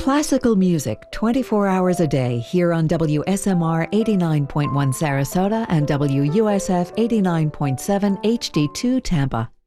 Classical music 24 hours a day here on WSMR 89.1 Sarasota and WUSF 89.7 HD2 Tampa.